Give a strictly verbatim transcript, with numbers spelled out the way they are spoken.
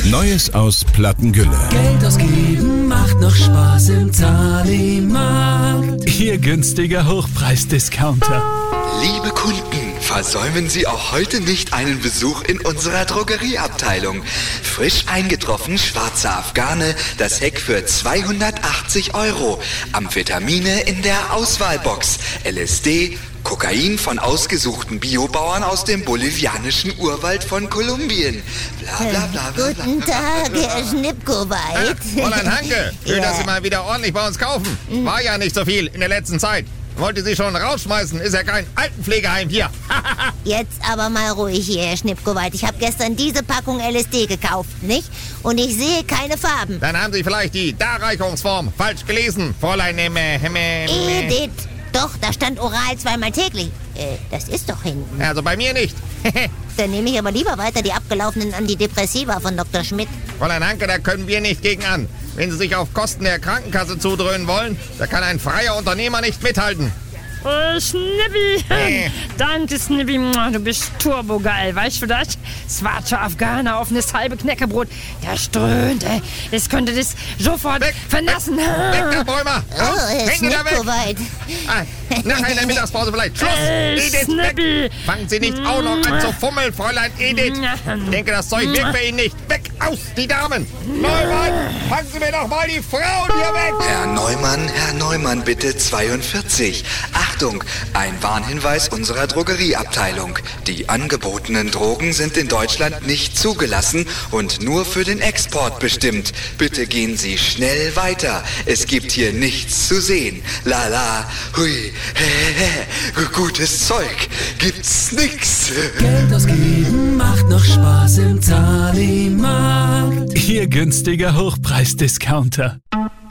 Neues aus Plattengülle. Geld ausgeben macht noch Spaß im Talimarkt. Ihr günstiger Hochpreisdiscounter. Liebe Kunden, versäumen Sie auch heute nicht einen Besuch in unserer Drogerieabteilung. Frisch eingetroffen schwarze Afghane, das Heck für zweihundertachtzig Euro. Amphetamine in der Auswahlbox. L S D, Kokain von ausgesuchten Biobauern aus dem bolivianischen Urwald von Kolumbien. Bla bla bla bla. Guten Tag, Herr Schnippkoweit. Fräulein Hanke, schön, Ja. dass Sie mal wieder ordentlich bei uns kaufen. War ja nicht so viel in der letzten Zeit. Wollte Sie schon rausschmeißen, ist ja kein Altenpflegeheim hier. Jetzt aber mal ruhig hier, Herr Schnippkoweit. Ich habe gestern diese Packung L S D gekauft, nicht? Und ich sehe keine Farben. Dann haben Sie vielleicht die Darreichungsform falsch gelesen, Fräulein Emme, Emme, Emme. Edith. Doch, da stand oral zweimal täglich. Äh, das ist doch hinten. Also bei mir nicht. Dann nehme ich aber lieber weiter die abgelaufenen Antidepressiva von Doktor Schmidt. Fräulein Hanke, da können wir nicht gegen an. Wenn Sie sich auf Kosten der Krankenkasse zudröhnen wollen, da kann ein freier Unternehmer nicht mithalten. Oh, Schnippi. Äh. Danke, Schnippi. Du bist turbogeil, weißt du das? Schwarze Afghaner auf das halbe Knäckebrot. Der strömt, ey. Das könnte das sofort Weg, vernassen. Weg, weg, Herr Bäumer! Oh, Raus, Herr hängen da weg! Schnippkoweit. Ah, nachher in der Mittagspause vielleicht. Schluss! Äh, Edith, Schnippi. weg! Fangen Sie nicht auch noch an zu fummeln, Fräulein Edith! Ich denke, das Zeug wirkt für ihn nicht. Weg, aus, die Damen! Neumann, fangen Sie mir doch mal die Frauen hier weg! Herr Neumann, Herr Neumann, bitte zweiundvierzig. Achtung, ein Warnhinweis unserer Drogerieabteilung. Die angebotenen Drogen sind in Deutschland nicht zugelassen und nur für den Export bestimmt. Bitte gehen Sie schnell weiter. Es gibt hier nichts zu sehen. La la, hui, he, he, gutes Zeug. Gibt's nix. Geld ausgeben macht noch Spaß im Talimarkt. Ihr günstiger Hochpreisdiscounter.